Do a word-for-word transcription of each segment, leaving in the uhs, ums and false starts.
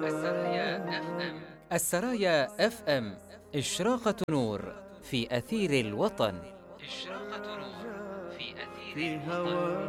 السرايا اف ام السرايا اف ام إشراقة نور في أثير الوطن. إشراقة نور في أثير في الوطن. هوا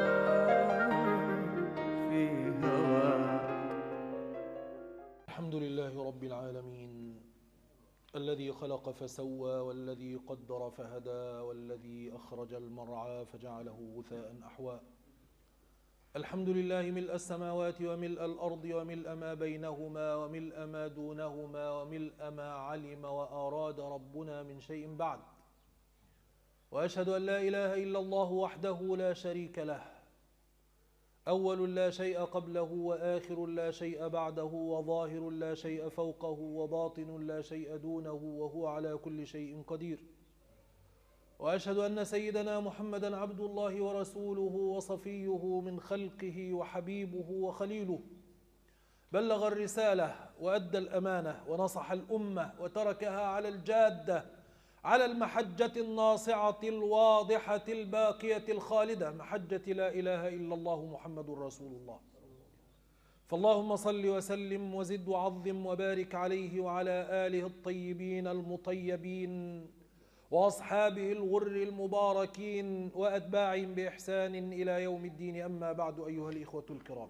في هوا. الحمد لله رب العالمين، الذي خلق فسوى، والذي قدر فهدى، والذي أخرج المرعى فجعله غثاء أحوى. الحمد لله ملء السماوات وملء الأرض وملء ما بينهما وملء ما دونهما وملء ما علم وأراد ربنا من شيء بعد. وأشهد أن لا إله إلا الله وحده لا شريك له، أول لا شيء قبله وآخر لا شيء بعده وظاهر لا شيء فوقه وباطن لا شيء دونه وهو على كل شيء قدير. وأشهد أن سيدنا محمدا عبد الله ورسوله وصفيه من خلقه وحبيبه وخليله، بلغ الرسالة وأدى الأمانة ونصح الأمة وتركها على الجادة على المحجة الناصعة الواضحة الباقية الخالدة، محجة لا إله إلا الله محمد رسول الله. فاللهم صل وسلم وزد وعظم وبارك عليه وعلى آله الطيبين المطيبين وأصحابه الغر المباركين وأتباعهم بإحسان إلى يوم الدين. أما بعد، أيها الإخوة الكرام،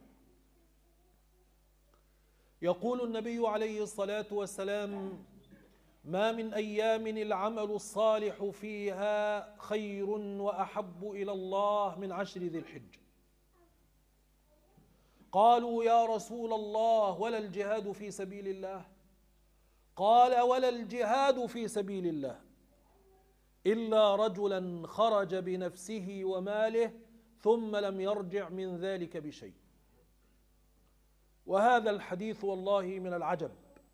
يقول النبي عليه الصلاة والسلام: ما من أيام العمل الصالح فيها خير وأحب إلى الله من عشر ذي الحجة. قالوا يا رسول الله ولا الجهاد في سبيل الله؟ قال: ولا الجهاد في سبيل الله إلا رجلا خرج بنفسه وماله ثم لم يرجع من ذلك بشيء. وهذا الحديث والله من العجب،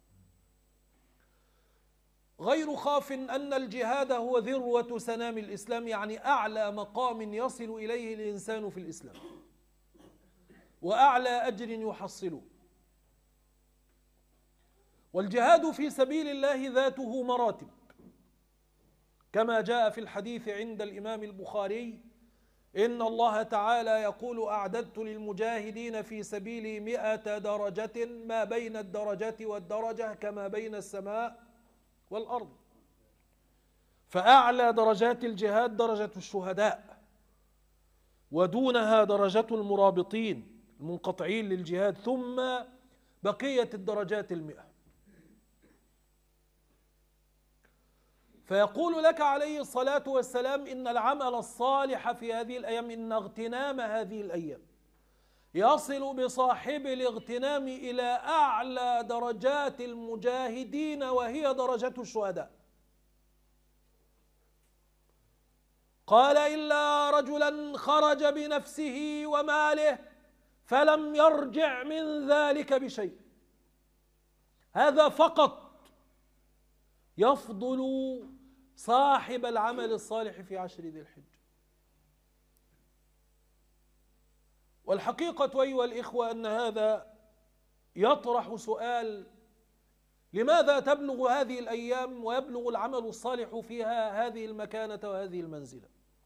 غير خاف أن الجهاد هو ذروة سنام الإسلام، يعني أعلى مقام يصل إليه الإنسان في الإسلام وأعلى أجر يحصله. والجهاد في سبيل الله ذاته مراتب، كما جاء في الحديث عند الإمام البخاري: إن الله تعالى يقول: أعددت للمجاهدين في سبيلي مئة درجة، ما بين الدرجة والدرجة كما بين السماء والأرض. فأعلى درجات الجهاد درجة الشهداء، ودونها درجة المرابطين المنقطعين للجهاد، ثم بقية الدرجات المئة. فيقول لك عليه الصلاة والسلام: إن العمل الصالح في هذه الأيام، إن اغتنام هذه الأيام يصل بصاحب الاغتنام إلى أعلى درجات المجاهدين، وهي درجة الشهداء. قال: إلا رجلا خرج بنفسه وماله فلم يرجع من ذلك بشيء. هذا فقط يفضل صاحب العمل الصالح في عشر ذي الحجة. والحقيقة أيها الإخوة أن هذا يطرح سؤال: لماذا تبلغ هذه الأيام ويبلغ العمل الصالح فيها هذه المكانة وهذه المنزلة،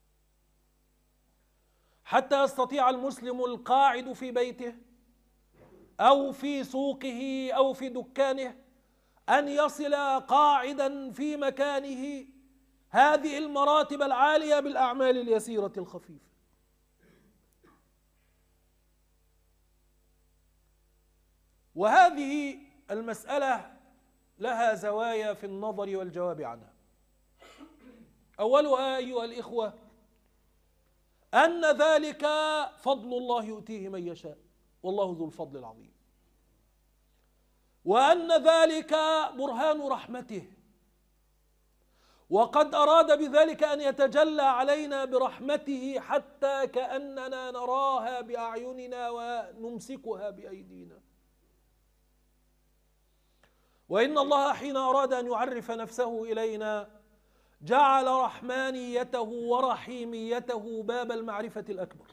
حتى يستطيع المسلم القاعد في بيته أو في سوقه أو في دكانه أن يصل قاعدا في مكانه هذه المراتب العالية بالأعمال اليسيرة الخفيفة؟ وهذه المسألة لها زوايا في النظر والجواب عنها. أولها أيها الإخوة أن ذلك فضل الله يؤتيه من يشاء، والله ذو الفضل العظيم، وأن ذلك برهان رحمته، وقد أراد بذلك أن يتجلى علينا برحمته حتى كأننا نراها بأعيننا ونمسكها بأيدينا. وإن الله حين أراد أن يعرف نفسه إلينا جعل رحمانيته ورحيميته باب المعرفة الأكبر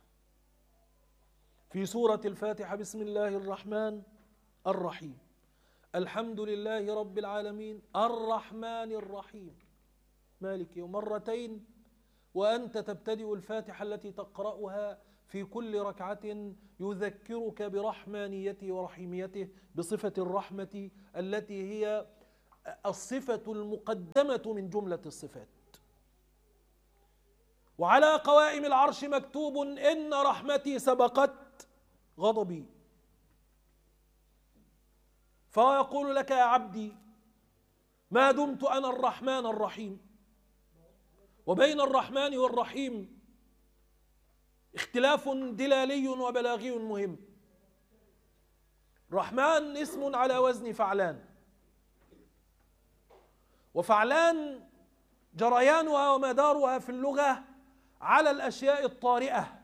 في سورة الفاتحة: بسم الله الرحمن الرحيم، الحمد لله رب العالمين، الرحمن الرحيم، مالك يوم، مرتين، وأنت تبتدئ الفاتحة التي تقرأها في كل ركعة يذكرك برحمانيته ورحيميته، بصفة الرحمة التي هي الصفة المقدمة من جملة الصفات. وعلى قوائم العرش مكتوب إن رحمتي سبقت غضبي. فهو يقول لك يا عبدي ما دمت أنا الرحمن الرحيم. وبين الرحمن والرحيم اختلاف دلالي وبلاغي مهم. رحمن اسم على وزن فعلان، وفعلان جريانها ومدارها في اللغة على الأشياء الطارئة،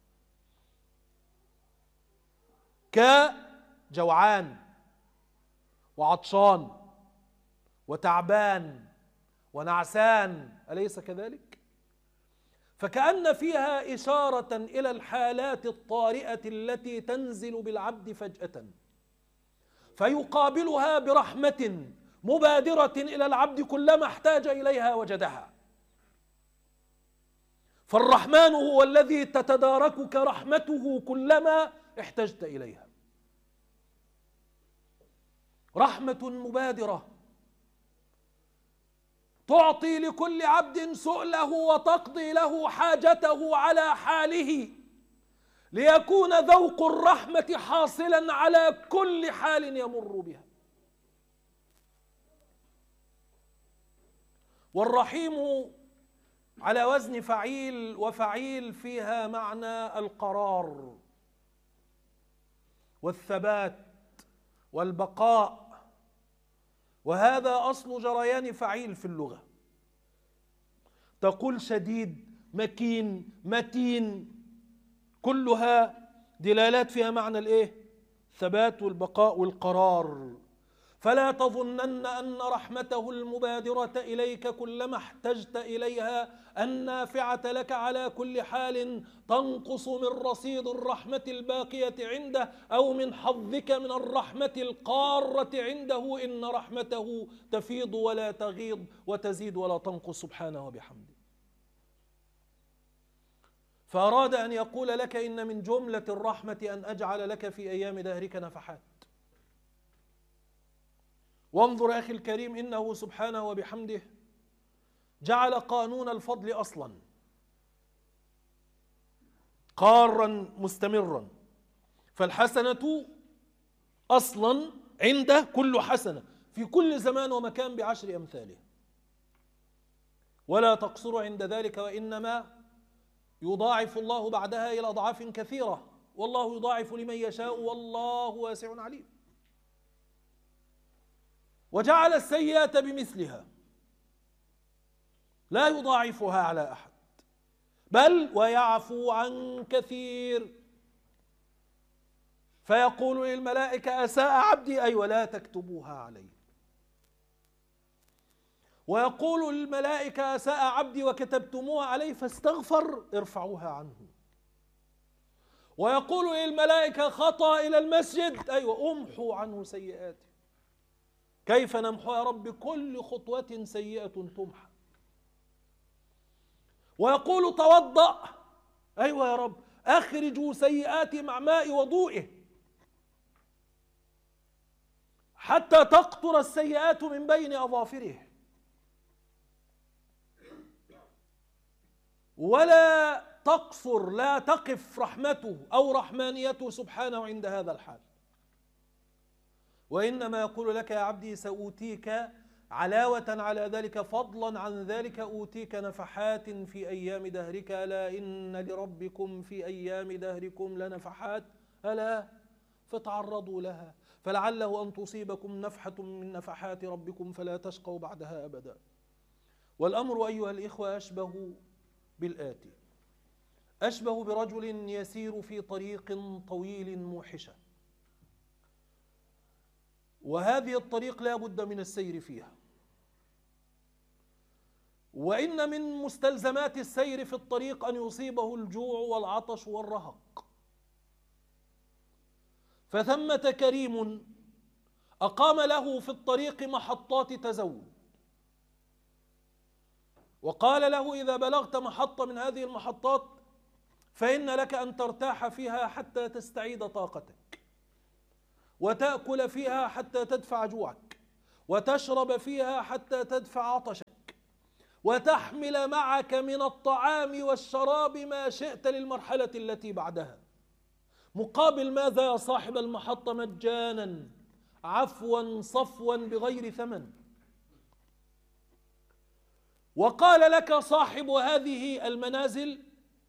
كجوعان وعطشان وتعبان ونعسان، أليس كذلك؟ فكأن فيها إشارة إلى الحالات الطارئة التي تنزل بالعبد فجأة، فيقابلها برحمة مبادرة إلى العبد كلما احتاج إليها وجدها. فالرحمن هو الذي تتداركك رحمته كلما احتجت إليها، رحمة مبادرة تعطي لكل عبد سؤله وتقضي له حاجته على حاله، ليكون ذوق الرحمة حاصلا على كل حال يمر بها. والرحيم على وزن فعيل، وفعيل فيها معنى القرار والثبات والبقاء، وهذا أصل جريان فعيل في اللغة. تقول شديد، مكين، متين، كلها دلالات فيها معنى الايه؟ الثبات والبقاء والقرار. فلا تظنن أن رحمته المبادرة إليك كلما احتجت إليها النافعة لك على كل حال تنقص من رصيد الرحمة الباقية عنده، أو من حظك من الرحمة القارة عنده. إن رحمته تفيض ولا تغيض، وتزيد ولا تنقص سبحانه وبحمده. فأراد أن يقول لك إن من جملة الرحمة أن أجعل لك في أيام دهرك نفحات. وانظر أخي الكريم، إنه سبحانه وبحمده جعل قانون الفضل أصلا قارا مستمرا. فالحسنة أصلا عنده كل حسنة في كل زمان ومكان بعشر أمثاله، ولا تقصر عند ذلك، وإنما يضاعف الله بعدها إلى أضعاف كثيرة، والله يضاعف لمن يشاء والله واسع عليم. وجعل السيئات بمثلها لا يضاعفها على أحد، بل ويعفو عن كثير. فيقول للملائكة أساء عبدي؟ أي ولا تكتبوها عليه. ويقول للملائكة أساء عبدي وكتبتموها عليه فاستغفر؟ ارفعوها عنه. ويقول للملائكة خطأ إلى المسجد؟ أيوة أمحوا عنه سيئاته. كيف نمحو يا رب؟ كل خطوة سيئة تمحى. ويقول توضأ؟ أيوة يا رب أخرجوا سيئاتي مع ماء وضوئه حتى تقطر السيئات من بين أظافره. ولا تقصر، لا تقف رحمته أو رحمانيته سبحانه عند هذا الحال، وإنما يقول لك يا عبدي سأوتيك علاوة على ذلك، فضلا عن ذلك أوتيك نفحات في أيام دهرك. ألا إن لربكم في أيام دهركم لنفحات، ألا فتعرضوا لها فلعله أن تصيبكم نفحة من نفحات ربكم فلا تشقوا بعدها أبدا. والأمر أيها الإخوة أشبه بالآتي، أشبه برجل يسير في طريق طويل موحشة، وهذه الطريق لا بد من السير فيها، وإن من مستلزمات السير في الطريق أن يصيبه الجوع والعطش والرهق. فثمة كريم أقام له في الطريق محطات تزود، وقال له إذا بلغت محطة من هذه المحطات فإن لك أن ترتاح فيها حتى تستعيد طاقتك، وتأكل فيها حتى تدفع جوعك، وتشرب فيها حتى تدفع عطشك، وتحمل معك من الطعام والشراب ما شئت للمرحلة التي بعدها. مقابل ماذا يا صاحب المحطة؟ مجانا، عفوا صفوا بغير ثمن. وقال لك صاحب هذه المنازل: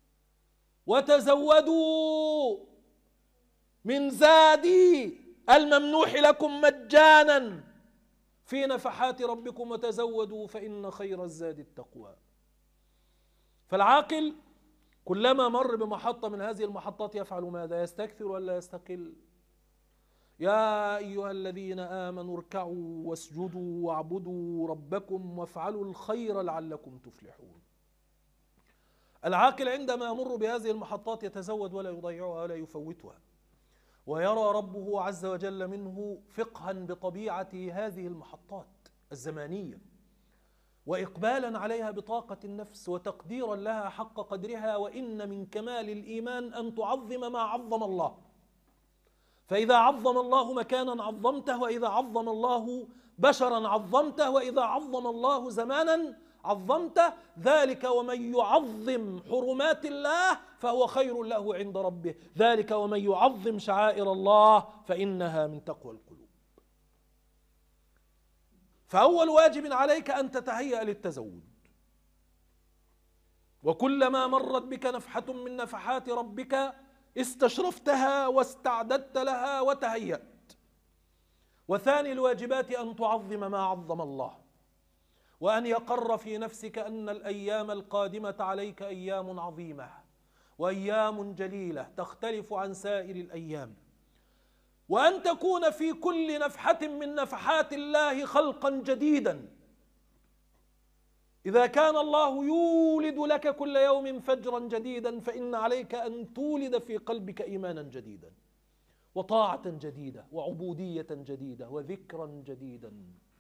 وتزودوا من زادي الممنوح لكم مجانا في نفحات ربكم وتزودوا فإن خير الزاد التقوى. فالعاقل كلما مر بمحطة من هذه المحطات يفعل ماذا؟ يستكثر ولا يستقل؟ يا أيها الذين آمنوا اركعوا واسجدوا واعبدوا ربكم وافعلوا الخير لعلكم تفلحون. العاقل عندما يمر بهذه المحطات يتزود ولا يضيعها ولا يفوتها، ويرى ربه عز وجل منه فقها بطبيعة هذه المحطات الزمانية، وإقبالا عليها بطاقة النفس، وتقديرا لها حق قدرها. وإن من كمال الإيمان أن تعظم ما عظم الله، فإذا عظم الله مكانا عظمته، وإذا عظم الله بشرا عظمته، وإذا عظم الله زمانا عظمته. ذلك ومن يعظم حرمات الله فهو خير له عند ربه، ذلك ومن يعظم شعائر الله فإنها من تقوى القلوب. فأول واجب عليك أن تتهيأ للتزود، وكلما مرت بك نفحة من نفحات ربك استشرفتها واستعددت لها وتهيأت. وثاني الواجبات أن تعظم ما عظم الله، وأن يقر في نفسك أن الأيام القادمة عليك أيام عظيمة وأيام جليلة تختلف عن سائر الأيام، وأن تكون في كل نفحة من نفحات الله خلقا جديدا. إذا كان الله يولد لك كل يوم فجرا جديدا، فإن عليك أن تولد في قلبك إيمانا جديدا، وطاعة جديدة، وعبودية جديدة، وذكرا جديدا.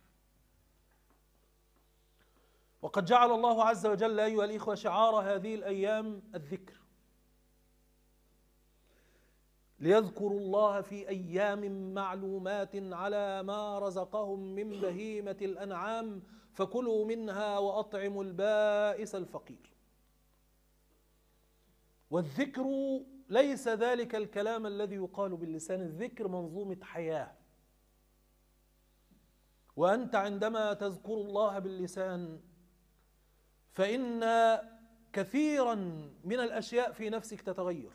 وقد جعل الله عز وجل أيها الإخوة شعار هذه الأيام الذكر، ليذكروا الله في أيام معلومات على ما رزقهم من بهيمة الأنعام فكلوا منها وأطعموا البائس الفقير. والذكر ليس ذلك الكلام الذي يقال باللسان، الذكر منظومة حياة. وأنت عندما تذكر الله باللسان فإن كثيرا من الأشياء في نفسك تتغير.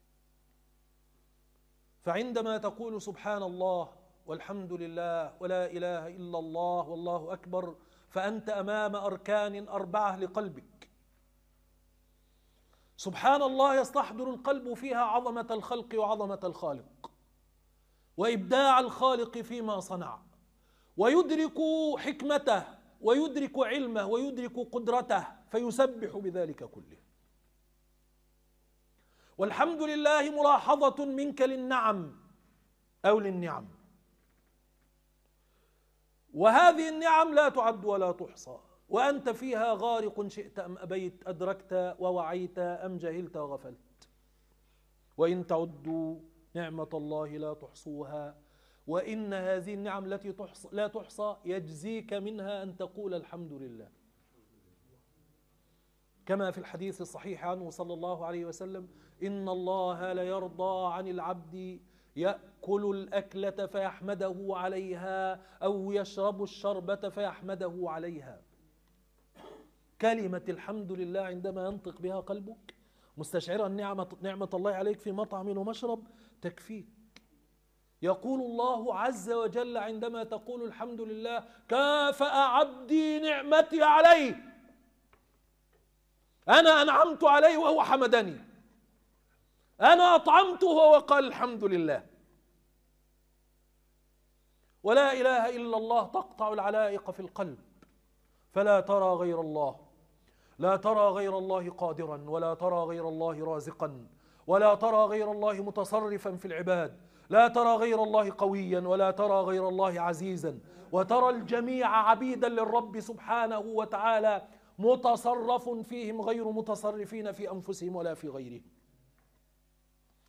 فعندما تقول سبحان الله والحمد لله ولا إله إلا الله والله أكبر، فأنت أمام أركان أربعة لقلبك. سبحان الله يستحضر القلب فيها عظمة الخلق وعظمة الخالق، وإبداع الخالق فيما صنع، ويدرك حكمته ويدرك علمه ويدرك قدرته فيسبح بذلك كله. والحمد لله ملاحظة منك للنعم أو للنعم، وهذه النعم لا تعد ولا تحصى، وأنت فيها غارق شئت أم أبيت، أدركت ووعيت أم جهلت وغفلت. وإن تعدوا نعمة الله لا تحصوها، وإن هذه النعم التي تحصى لا تحصى يجزيك منها أن تقول الحمد لله، كما في الحديث الصحيح عنه صلى الله عليه وسلم: إن الله ليرضى عن العبد يأكل الأكلة فيحمده عليها أو يشرب الشربة فيحمده عليها. كلمة الحمد لله عندما ينطق بها قلبك مستشعرا نعمة, نعمة الله عليك في مطعم ومشرب تكفيك. يقول الله عز وجل عندما تقول الحمد لله: كافأ عبدي نعمتي عليه، أنا أنعمت عليه وهو حمدني، أنا أطعمته وهو قال الحمد لله. ولا إله إلا الله تقطع العلائق في القلب، فلا ترى غير الله، لا ترى غير الله قادرا، ولا ترى غير الله رازقا، ولا ترى غير الله متصرفا في العباد، لا ترى غير الله قويا، ولا ترى غير الله عزيزا، وترى الجميع عبيدا للرب سبحانه وتعالى متصرف فيهم غير متصرفين في أنفسهم ولا في غيرهم.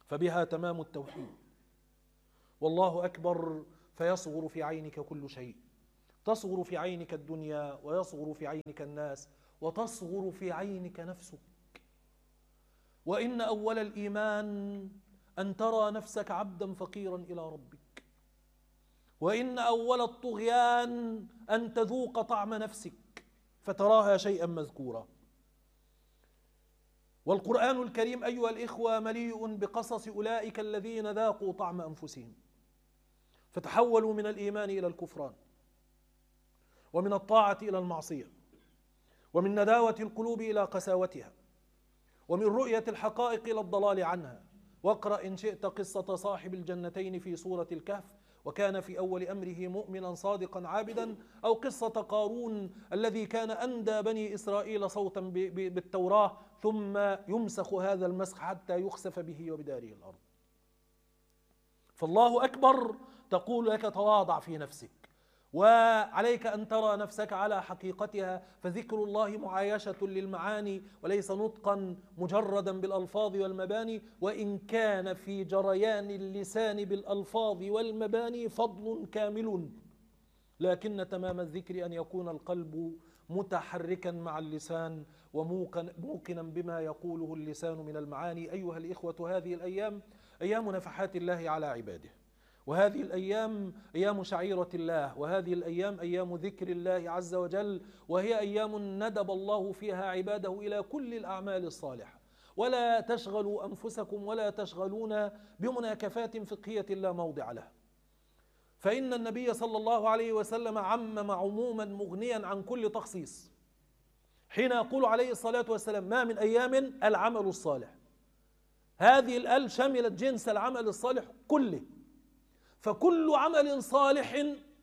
فبها تمام التوحيد. والله أكبر فيصغر في عينك كل شيء، تصغر في عينك الدنيا، ويصغر في عينك الناس، وتصغر في عينك نفسك. وإن أول الإيمان أن ترى نفسك عبدا فقيرا إلى ربك، وإن أول الطغيان أن تذوق طعم نفسك فتراها شيئا مذكورا. والقرآن الكريم أيها الإخوة مليء بقصص أولئك الذين ذاقوا طعم أنفسهم فتحولوا من الإيمان إلى الكفران، ومن الطاعة إلى المعصية، ومن نداوة القلوب إلى قساوتها، ومن رؤية الحقائق إلى الضلال عنها. واقرأ إن شئت قصة صاحب الجنتين في سورة الكهف، وكان في أول أمره مؤمنا صادقا عابدا، أو قصة قارون الذي كان أندى بني إسرائيل صوتا بالتوراة ثم يمسخ هذا المسخ حتى يخسف به وبداره الأرض. فالله أكبر تقول لك تواضع في نفسك، وعليك أن ترى نفسك على حقيقتها، فذكر الله معايشة للمعاني وليس نطقا مجردا بالألفاظ والمباني، وإن كان في جريان اللسان بالألفاظ والمباني فضل كامل، لكن تمام الذكر أن يكون القلب متحركا مع اللسان وموقنا بما يقوله اللسان من المعاني. أيها الإخوة، هذه الأيام أيام نفحات الله على عباده، وهذه الأيام أيام شعيرة الله، وهذه الأيام أيام ذكر الله عز وجل، وهي أيام ندب الله فيها عباده إلى كل الأعمال الصالحة. ولا تشغلوا أنفسكم ولا تشغلون بمناكفات فقهية لا موضع لها، فإن النبي صلى الله عليه وسلم عمم عموما مغنيا عن كل تخصيص حين يقول عليه الصلاة والسلام ما من أيام العمل الصالح. هذه الآل شملت جنس العمل الصالح كله، فكل عمل صالح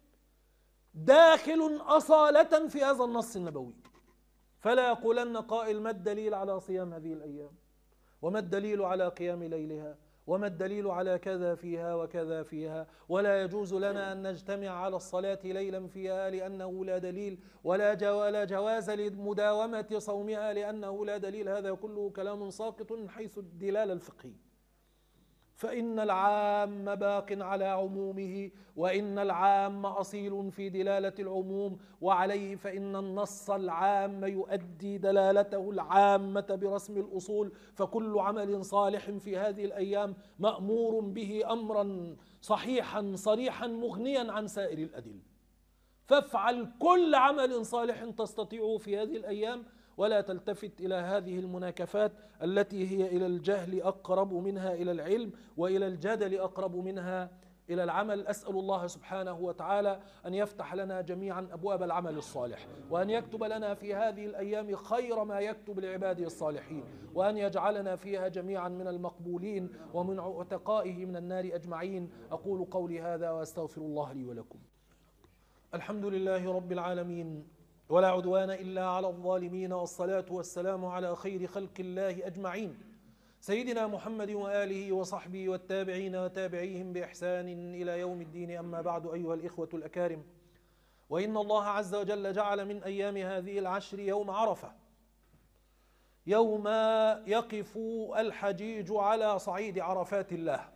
داخل أصالة في هذا النص النبوي. فلا يقولن قائل ما الدليل على صيام هذه الأيام، وما الدليل على قيام ليلها، وما الدليل على كذا فيها وكذا فيها، ولا يجوز لنا أن نجتمع على الصلاة ليلا فيها لأنه لا دليل، ولا جواز لمداومة صومها لأنه لا دليل. هذا كله كلام ساقط من حيث الدلالة الفقهية. فإن العام باق على عمومه، وإن العام أصيل في دلالة العموم، وعليه فإن النص العام يؤدي دلالته العامة برسم الأصول. فكل عمل صالح في هذه الأيام مأمور به أمرا صحيحا صريحا مغنيا عن سائر الأدلة. فافعل كل عمل صالح تستطيعه في هذه الأيام، ولا تلتفت إلى هذه المناكفات التي هي إلى الجهل أقرب منها إلى العلم، وإلى الجدل أقرب منها إلى العمل. أسأل الله سبحانه وتعالى أن يفتح لنا جميعا أبواب العمل الصالح، وأن يكتب لنا في هذه الأيام خير ما يكتب لعباده الصالحين، وأن يجعلنا فيها جميعا من المقبولين ومن عتقائه من النار أجمعين. أقول قولي هذا وأستغفر الله لي ولكم. الحمد لله رب العالمين، ولا عدوان إلا على الظالمين، والصلاة والسلام على خير خلق الله أجمعين، سيدنا محمد وآله وصحبه والتابعين وتابعيهم بإحسان إلى يوم الدين. أما بعد، أيها الإخوة الأكارم، وإن الله عز وجل جعل من أيام هذه العشر يوم عرفة، يوم يقف الحجيج على صعيد عرفات الله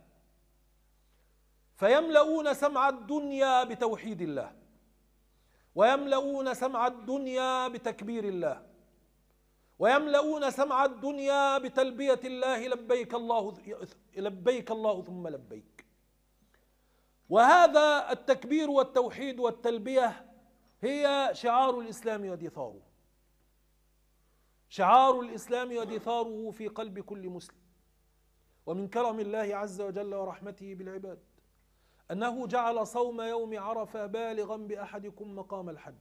فيملؤون سمع الدنيا بتوحيد الله، ويملؤون سمع الدنيا بتكبير الله، ويملؤون سمع الدنيا بتلبية الله لبيك الله لبيك الله ثم لبيك. وهذا التكبير والتوحيد والتلبية هي شعار الإسلام ودثاره، شعار الإسلام ودثاره في قلب كل مسلم. ومن كرم الله عز وجل ورحمته بالعباد أنه جعل صوم يوم عرفة بالغا بأحدكم مقام الحج،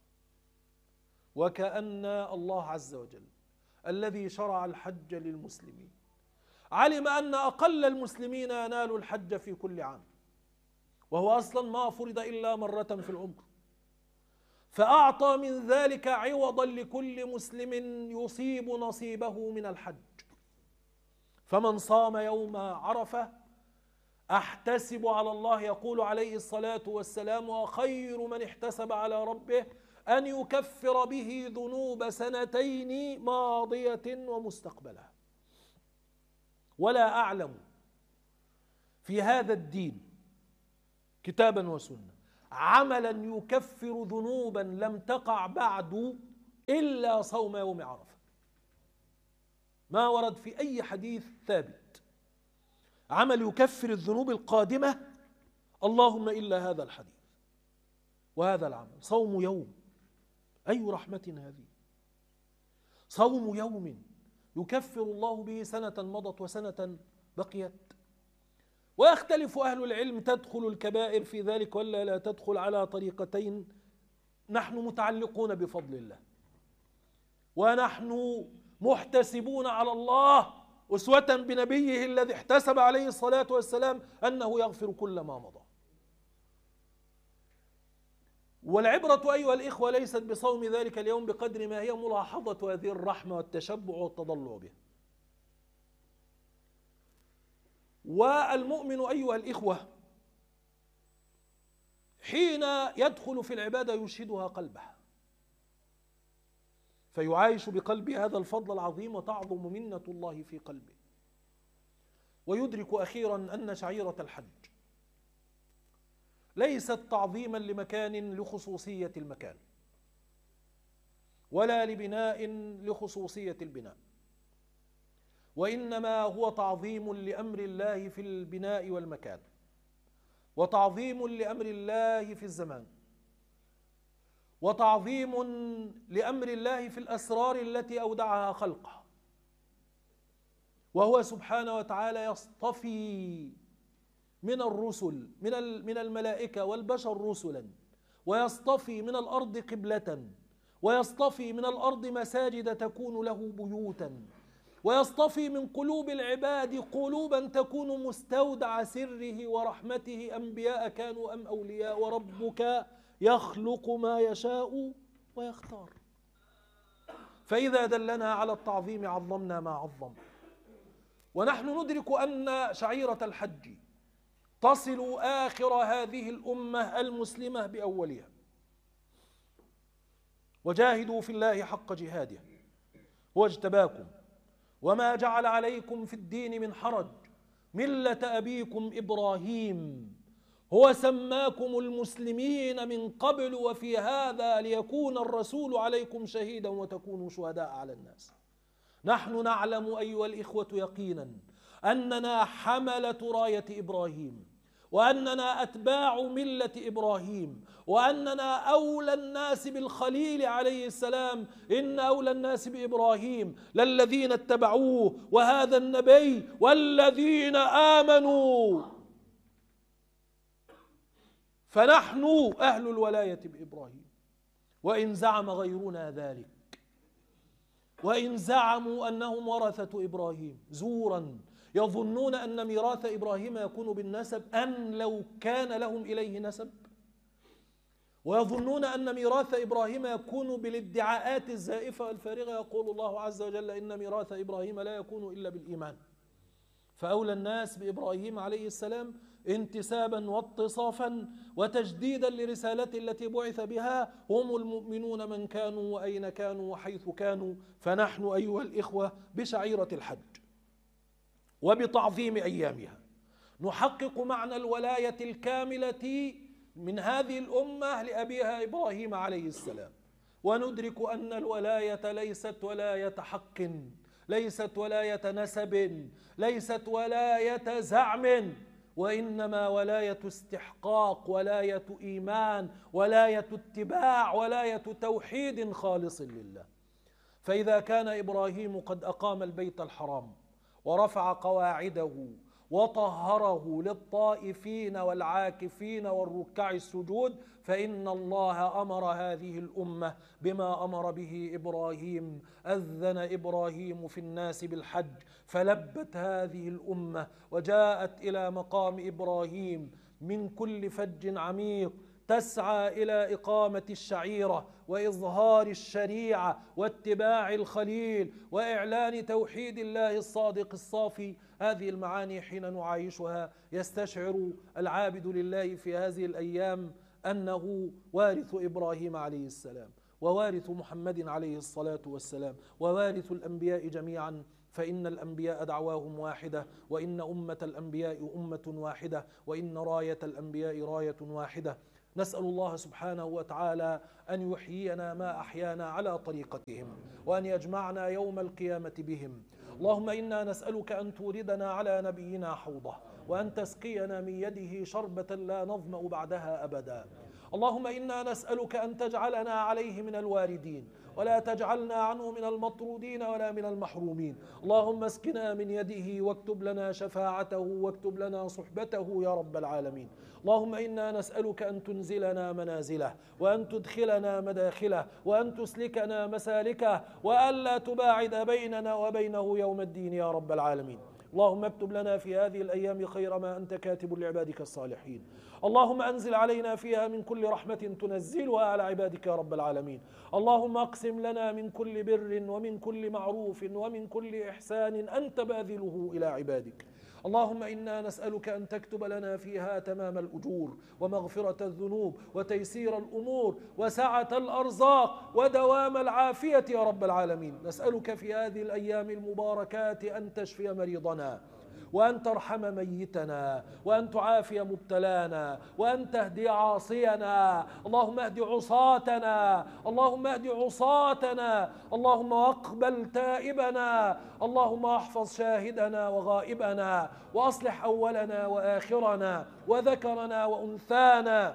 وكأن الله عز وجل الذي شرع الحج للمسلمين علم أن أقل المسلمين ينال الحج في كل عام، وهو أصلا ما فرض إلا مرة في العمر، فأعطى من ذلك عوضا لكل مسلم يصيب نصيبه من الحج. فمن صام يوم عرفة أحتسب على الله، يقول عليه الصلاة والسلام: وخير من احتسب على ربه أن يكفر به ذنوب سنتين ماضية ومستقبلة. ولا أعلم في هذا الدين كتابا وسنة عملا يكفر ذنوبا لم تقع بعد إلا صوم يوم عرفة. ما ورد في أي حديث ثابت عمل يكفر الذنوب القادمة اللهم إلا هذا الحديث وهذا العمل. صوم يوم، أي رحمة هذه! صوم يوم يكفر الله به سنة مضت وسنة بقيت. ويختلف أهل العلم تدخل الكبائر في ذلك ولا لا تدخل على طريقتين. نحن متعلقون بفضل الله، ونحن محتسبون على الله أسوة بنبيه الذي احتسب عليه الصلاة والسلام أنه يغفر كل ما مضى. والعبرة أيها الإخوة ليست بصوم ذلك اليوم بقدر ما هي ملاحظة هذه الرحمة والتشبع والتضلع بها. والمؤمن أيها الإخوة حين يدخل في العبادة يشهدها قلبه، فيعايش بقلبه هذا الفضل العظيم وتعظم منة الله في قلبه، ويدرك أخيرا أن شعيرة الحج ليست تعظيما لمكان لخصوصية المكان، ولا لبناء لخصوصية البناء، وإنما هو تعظيم لأمر الله في البناء والمكان، وتعظيم لأمر الله في الزمان، وتعظيم لأمر الله في الأسرار التي أودعها خلقه. وهو سبحانه وتعالى يصطفي من الرسل من من الملائكة والبشر رسلا، ويصطفي من الأرض قبلة، ويصطفي من الأرض مساجد تكون له بيوتا، ويصطفي من قلوب العباد قلوبا تكون مستودع سره ورحمته، أنبياء كانوا أم أولياء، وربك يخلق ما يشاء ويختار. فإذا دلنا على التعظيم عظمنا ما عظم. ونحن ندرك أن شعيرة الحج تصل آخر هذه الأمة المسلمة بأولها. وجاهدوا في الله حق جهاده هو اجتباكم وما جعل عليكم في الدين من حرج ملة أبيكم إبراهيم هو سماكم المسلمين من قبل وفي هذا ليكون الرسول عليكم شهيدا وتكونوا شهداء على الناس. نحن نعلم أيها الإخوة يقينا أننا حملة راية إبراهيم، وأننا أتباع ملة إبراهيم، وأننا أولى الناس بالخليل عليه السلام. إن أولى الناس بإبراهيم للذين اتبعوه وهذا النبي والذين آمنوا. فنحن أهل الولاية بإبراهيم، وإن زعم غيرنا ذلك، وإن زعموا أنهم ورثة إبراهيم زورا، يظنون أن ميراث إبراهيم يكون بالنسب أن لو كان لهم إليه نسب، ويظنون أن ميراث إبراهيم يكون بالادعاءات الزائفة والفارغة. يقول الله عز وجل إن ميراث إبراهيم لا يكون إلا بالإيمان. فأولى الناس بإبراهيم عليه السلام انتسابا واتصافا وتجديدا لرسالته التي بعث بها هم المؤمنون من كانوا وأين كانوا وحيث كانوا. فنحن أيها الإخوة بشعيرة الحج وبتعظيم أيامها نحقق معنى الولاية الكاملة من هذه الأمة لأبيها إبراهيم عليه السلام، وندرك أن الولاية ليست ولاية حق، ليست ولاية نسب، ليست ولاية زعم، وإنما ولاية استحقاق، ولاية إيمان، ولاية اتباع، ولاية توحيد خالص لله. فإذا كان إبراهيم قد أقام البيت الحرام ورفع قواعده وطهره للطائفين والعاكفين والركع السجود، فإن الله أمر هذه الأمة بما أمر به إبراهيم. أذن إبراهيم في الناس بالحج فلبت هذه الأمة وجاءت إلى مقام إبراهيم من كل فج عميق تسعى إلى إقامة الشعيرة وإظهار الشريعة واتباع الخليل وإعلان توحيد الله الصادق الصافي. هذه المعاني حين نعايشها يستشعر العابد لله في هذه الأيام أنه وارث إبراهيم عليه السلام، ووارث محمد عليه الصلاة والسلام، ووارث الأنبياء جميعا، فإن الأنبياء دعواهم واحدة، وإن أمة الأنبياء أمة واحدة، وإن راية الأنبياء راية واحدة. نسأل الله سبحانه وتعالى أن يحيينا ما أحيانا على طريقتهم، وأن يجمعنا يوم القيامة بهم. اللهم إنا نسألك أن توردنا على نبينا حوضه، وأن تسقينا من يده شربة لا نظمأ بعدها أبدا. اللهم إنا نسألك أن تجعلنا عليه من الواردين، ولا تجعلنا عنه من المطرودين ولا من المحرومين. اللهم اسقنا من يده واكتب لنا شفاعته واكتب لنا صحبته يا رب العالمين. اللهم إنا نسألك أن تنزلنا منازله، وأن تدخلنا مداخله، وأن تسلكنا مسالكه، وألا تباعد بيننا وبينه يوم الدين يا رب العالمين. اللهم اكتب لنا في هذه الأيام خير ما أنت كاتب لعبادك الصالحين. اللهم أنزل علينا فيها من كل رحمة تنزلها على عبادك يا رب العالمين. اللهم اقسم لنا من كل بر ومن كل معروف ومن كل إحسان أنت باذله إلى عبادك. اللهم إنا نسألك أن تكتب لنا فيها تمام الأجور، ومغفرة الذنوب، وتيسير الأمور، وسعة الأرزاق، ودوام العافية يا رب العالمين. نسألك في هذه الأيام المباركات أن تشفي مريضنا، وأن ترحم ميتنا، وأن تعافي مبتلانا، وأن تهدي عاصينا. اللهم اهد عصاتنا، اللهم اهد عصاتنا، اللهم اقبل تائبنا، اللهم احفظ شاهدنا وغائبنا، وأصلح أولنا وآخرنا وذكرنا وأنثانا.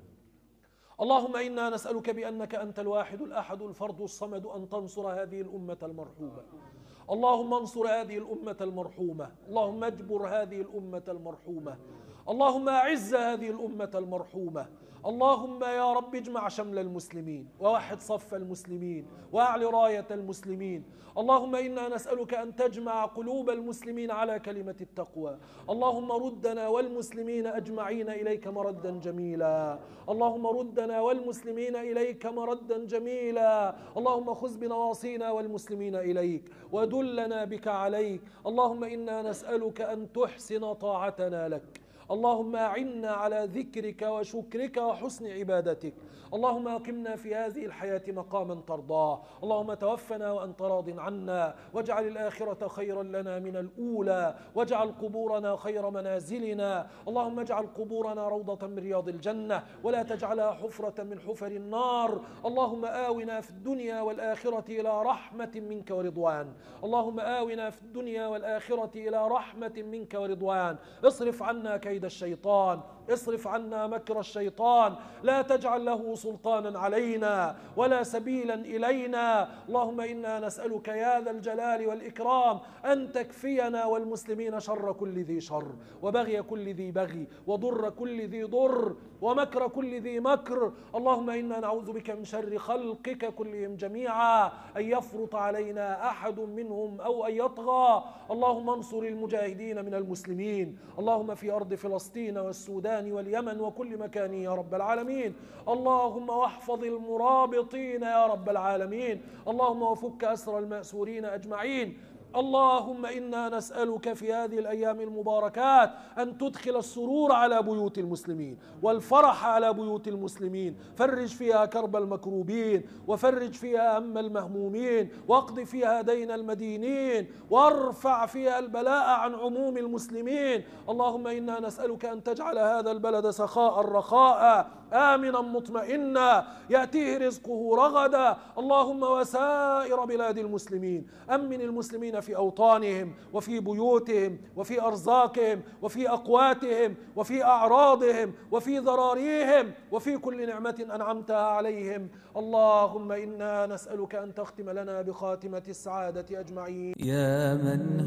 اللهم إنا نسألك بأنك أنت الواحد الأحد الفرد الصمد أن تنصر هذه الأمة المرحومة. اللهم انصر هذه الأمة المرحومة، اللهم اجبر هذه الأمة المرحومة، اللهم أعز هذه الأمة المرحومة. اللهم يا رب اجمع شمل المسلمين، ووحد صف المسلمين، وأعل راية المسلمين. اللهم إنا نسألك أن تجمع قلوب المسلمين على كلمة التقوى. اللهم ردنا والمسلمين أجمعين إليك مردا جميلا، اللهم ردنا والمسلمين إليك مردا جميلا. اللهم خذ بنواصينا والمسلمين إليك، ودلنا بك عليك. اللهم إنا نسألك أن تحسن طاعتنا لك. اللهم أعنا على ذكرك وشكرك وحسن عبادتك. اللهم أقمنا في هذه الحياة مقاما ترضاه. اللهم توفنا وأنت راض عنا، واجعل الآخرة خيرا لنا من الأولى، واجعل قبورنا خير منازلنا. اللهم اجعل قبورنا روضة من رياض الجنة، ولا تجعلها حفرة من حفر النار. اللهم آونا في الدنيا والآخرة إلى رحمة منك ورضوان. اللهم آونا في الدنيا والآخرة إلى رحمة منك ورضوان. اصرف عنا كيد الشيطان، اصرف عنا مكر الشيطان، لا تجعل له سلطانا علينا ولا سبيلا إلينا. اللهم إنا نسألك يا ذا الجلال والإكرام أن تكفينا والمسلمين شر كل ذي شر، وبغي كل ذي بغي، وضر كل ذي ضر، ومكر كل ذي مكر. اللهم إنا نعوذ بك من شر خلقك كلهم جميعا، أن يفرط علينا أحد منهم أو أن يطغى. اللهم انصر المجاهدين من المسلمين، اللهم في أرض فلسطين والسودان واليمن وكل مكان يا رب العالمين. اللهم واحفظ المرابطين يا رب العالمين. اللهم وفك أسر المأسورين أجمعين. اللهم إنا نسألك في هذه الأيام المباركات أن تدخل السرور على بيوت المسلمين، والفرح على بيوت المسلمين. فرج فيها كرب المكروبين، وفرج فيها هم المهمومين، واقض فيها دين المدينين، وارفع فيها البلاء عن عموم المسلمين. اللهم إنا نسألك أن تجعل هذا البلد سخاء رخاء، آمنا مطمئنا، يأتيه رزقه رغدا. اللهم وسائر بلاد المسلمين، أمن المسلمين في أوطانهم وفي بيوتهم وفي أرزاقهم وفي أقواتهم وفي أعراضهم وفي ذراريهم وفي كل نعمة أنعمتها عليهم. اللهم إنا نسألك أن تختم لنا بخاتمة السعادة أجمعين. يا من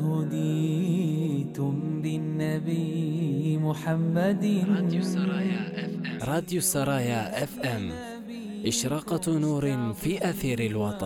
هديتم بالنبي محمد. راديو سرايا اف ام، راديو سرايا اف ام، إشراقة نور في أثير الوطن.